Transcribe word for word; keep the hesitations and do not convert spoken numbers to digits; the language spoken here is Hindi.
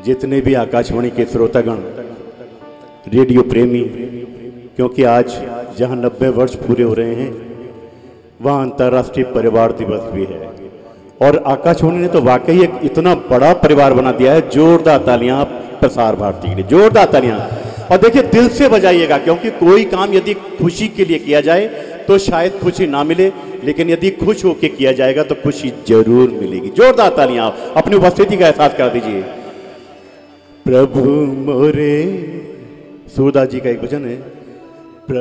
जितने भी आकाशवाणी के श्रोतागण, रेडियो प्रेमी, क्योंकि आज जहां नब्बे वर्ष पूरे हो रहे हैं वहां अंतर्राष्ट्रीय परिवार दिवस भी है और आकाशवाणी ने तो वाकई एक इतना बड़ा परिवार बना दिया है। जोरदार तालियां प्रसार भारती के लिए, जोरदार तालियां। और देखिए, दिल से बजाइएगा, क्योंकि कोई काम यदि खुशी के लिए किया जाए तो शायद खुशी ना मिले, लेकिन यदि खुश होकर किया जाएगा तो खुशी जरूर मिलेगी। जोरदार तालियां अपनी उपस्थिति का एहसास कर दीजिए। प्रभु मोरे, सूरदास जी का एक भजन है,